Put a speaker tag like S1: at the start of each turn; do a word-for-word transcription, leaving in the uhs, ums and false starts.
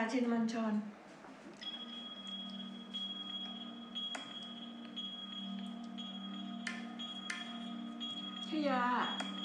S1: ชินมันชอนพี่ยา